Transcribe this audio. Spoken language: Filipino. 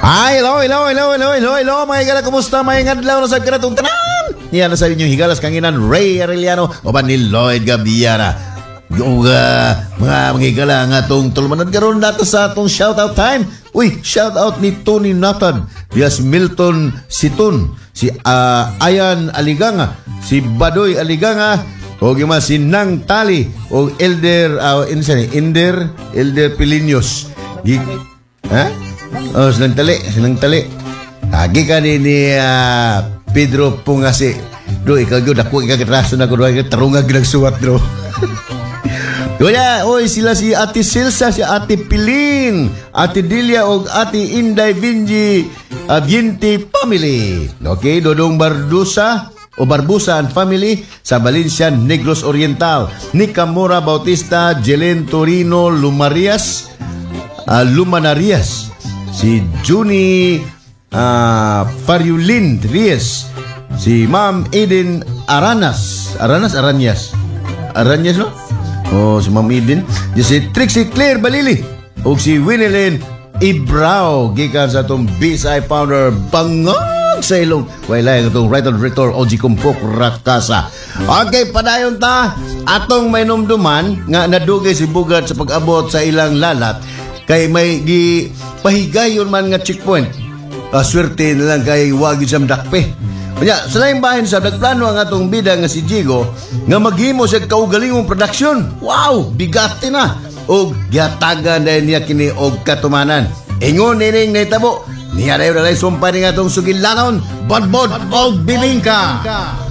Ay, hello, mga higala, kumusta? Mga ngadlaw na sa kanatong tanan. Yan na sa inyong higalas kanginan, Ray Arellano, o ba ni Lloyd Gabiara. Yung mga higala nga itong tulmanan karon nato sa itong shoutout time. Uy, shoutout ni Tony Nathan, Dias Milton Situn, si Ayan Aliganga, si Badoy Aliganga, o gima si Nang Tali, o Elder Pilinyos. Oh, sinang tali. Agi ka ni Pedro Pungasi. Do, ikaw yun, ako ikagitraso na ko. Tarungag nagsuwat, bro. Kaya, oy, sila si Ate Silsa, si Ate Pilin, Ate Dilia, o Ate Inday Vinji, Ginti family. Okay, Dodong Bardusa, o Barbusa and family sa Valencia, Negros Oriental. Nikamura Bautista, Jelen Torino, Lumanarias, si Juni Fariulin Reyes, si Ma'am Eden Aranyas, no? Oh, si Ma'am Eden, si Trixie Claire Balili, o si Winilyn Ibrao, gikan sa itong BSI founder Bangag sa ilong wala itong writer director OG Kumpok Rakasa. Okay, padayon ta atong may numduman nga nadugay si Bugat sa pag-abot sa ilang lalat kay may gi pahigayon man nga checkpoint. Swerte na lang kay wagi sa dakpe. Kanya, sa laing bahin sa nagplano ang atong bida nga si Jigo nga maghimo sa kaugalingong production. Wow, bigati na. Og gyatagan na niya kini og katumanan. Ingon nining naitabo. Niya dayon na sumpa ni atong sugilanon, bodbod og bibingka.